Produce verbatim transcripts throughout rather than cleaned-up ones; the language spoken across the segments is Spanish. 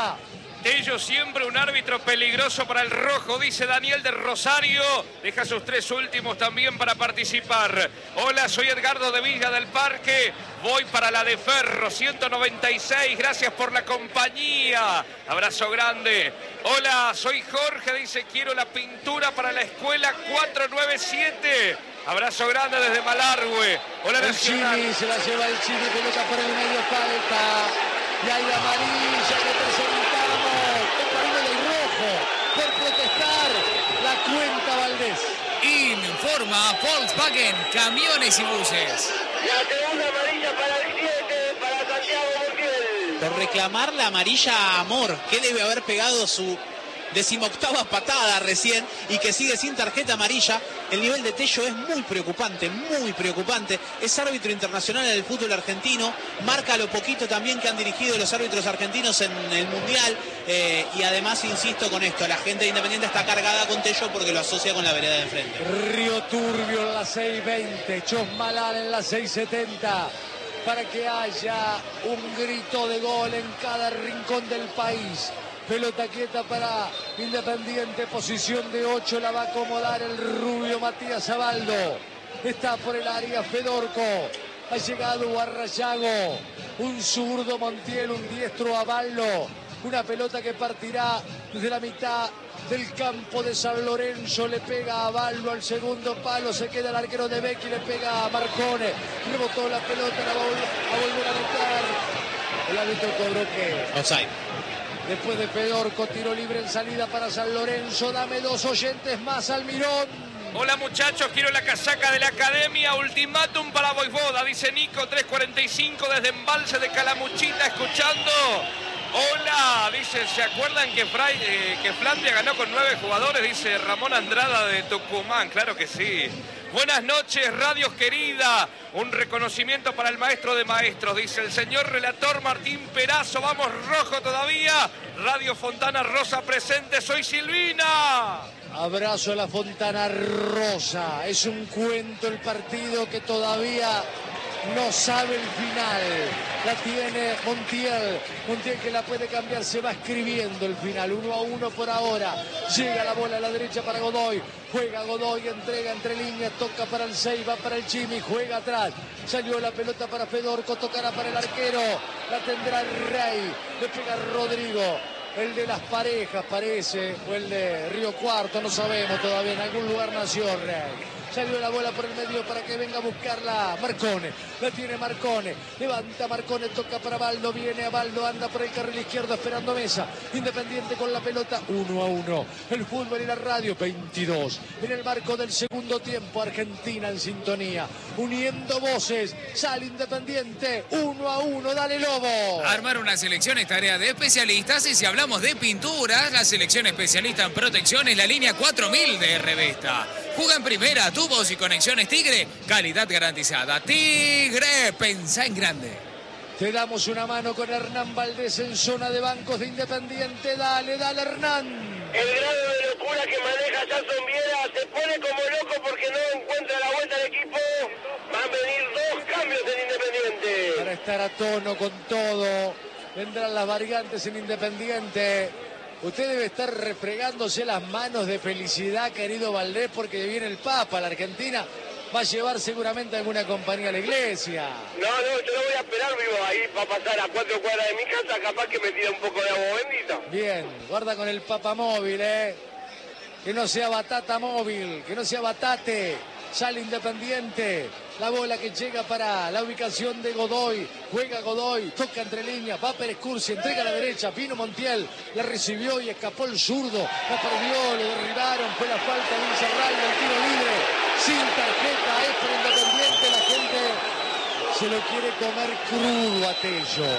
Argentina. Tello siempre un árbitro peligroso para el rojo, dice Daniel de Rosario. Deja sus tres últimos también para participar. Hola, soy Edgardo de Villa del Parque. Voy para la de Ferro, ciento noventa y seis. Gracias por la compañía. Abrazo grande. Hola, soy Jorge, dice, quiero la pintura para la escuela cuatrocientos noventa y siete. Abrazo grande desde Malargüe. Hola, el Nacional. Chimi, se la lleva el Chimi, pelota por el medio, falta. Y hay amarilla que presentamos. Compañero del rojo por protestar. La cuenta Valdés. Informa Volkswagen, camiones y buses. La segunda amarilla para el siete, para Santiago Montiel. Por reclamar la amarilla a Amor, que debe haber pegado su decimoctava patada recién y que sigue sin tarjeta amarilla. El nivel de Tello es muy preocupante, muy preocupante. Es árbitro internacional del fútbol argentino, marca lo poquito también que han dirigido los árbitros argentinos en el Mundial, eh, y además insisto con esto, la gente de Independiente está cargada con Tello porque lo asocia con la vereda de enfrente. Río Turbio en la seis veinte, Chosmalal en la seis setenta, para que haya un grito de gol en cada rincón del país. Pelota quieta para Independiente, posición de ocho, la va a acomodar el rubio Matías Abaldo. Está por el área Fedorco, ha llegado Guarrayago, un zurdo Montiel, un diestro Abaldo. Una pelota que partirá desde la mitad del campo de San Lorenzo, le pega a Abaldo al segundo palo, se queda el arquero de Becchi, le pega a Marcone, rebotó la pelota, la va a volver a meter. El árbitro cobró que... Offside. Después de Fedorco, tiro libre en salida para San Lorenzo. Dame dos oyentes más, Almirón. Hola muchachos, quiero la casaca de la academia. Ultimátum para Voivoda, dice Nico, tres cuarenta y cinco desde Embalse de Calamuchita, escuchando. Hola, dice, ¿se acuerdan que, Fray, eh, que Flandria ganó con nueve jugadores? Dice Ramón Andrada de Tucumán, claro que sí. Buenas noches, radios querida. Un reconocimiento para el maestro de maestros, dice el señor relator Martín Perazo. Vamos rojo todavía. Radio Fontana Rosa presente, soy Silvina. Abrazo a la Fontana Rosa. Es un cuento el partido que todavía no sabe el final. La tiene Montiel. Montiel que la puede cambiar, se va escribiendo el final. Uno a uno por ahora. Llega la bola a la derecha para Godoy. Juega Godoy, entrega entre líneas, toca para el seis, va para el Chimi, juega atrás. Salió la pelota para Fedorco, tocará para el arquero. La tendrá el Rey. Le pega Rodrigo. El de las parejas parece, o el de Río Cuarto, no sabemos todavía, en algún lugar nació Rey. Salió la bola por el medio para que venga a buscarla Marcone. La tiene Marcone. Levanta Marcone, toca para Baldo. Viene a Baldo, anda por el carril izquierdo esperando Mesa. Independiente con la pelota, uno a uno. El fútbol y la radio, veintidós. En el marco del segundo tiempo, Argentina en sintonía. Uniendo voces, sale Independiente, uno a uno. Dale, Lobo. Armar una selección es tarea de especialistas y si hablamos de pinturas, la selección especialista en protección es la línea cuatro mil de Revesta. Juega en primera, tubos y conexiones Tigre, calidad garantizada. Tigre, pensá en grande. Te damos una mano con Hernán Valdés en zona de bancos de Independiente. Dale, dale, Hernán. El grado de locura que maneja Jason Viera se pone como loco porque no encuentra la vuelta al equipo. Van a venir dos cambios en Independiente. Para estar a tono con todo, vendrán las variantes en Independiente. Usted debe estar refregándose las manos de felicidad, querido Valdés, porque viene el Papa. La Argentina va a llevar seguramente alguna compañía a la iglesia. No, no, yo no voy a esperar, vivo ahí para pasar a cuatro cuadras de mi casa, capaz que me tira un poco de agua bendita. Bien, guarda con el Papa móvil, ¿eh? Que no sea batata móvil, que no sea batate. Sale Independiente. La bola que llega para la ubicación de Godoy. Juega Godoy, toca entre líneas, va Pérez Cursi, entrega a la derecha, vino Montiel, la recibió y escapó el zurdo. La perdió, lo derribaron, fue la falta de Incerray, el tiro libre. Sin tarjeta, es para Independiente. La gente se lo quiere comer crudo a Tello.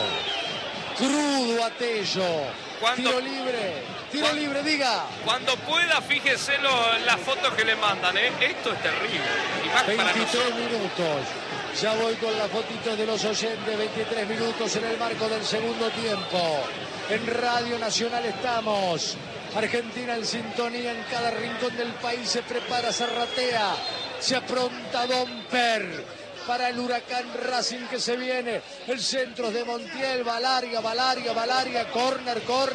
Crudo a Tello. ¿Cuándo? Tiro libre, tiro ¿Cuándo? libre, diga. Cuando pueda, fíjese lo, las fotos que le mandan, ¿eh? Esto es terrible. Y más para veintitrés nosotros. minutos. Ya voy con las fotitos de los oyentes. veintitrés minutos en el marco del segundo tiempo. En Radio Nacional estamos. Argentina en sintonía en cada rincón del país. Se prepara, se ratea. Se apronta Domper para el Huracán Racing que se viene. El centro de Montiel. Va larga, va larga, va larga. Corner, corner.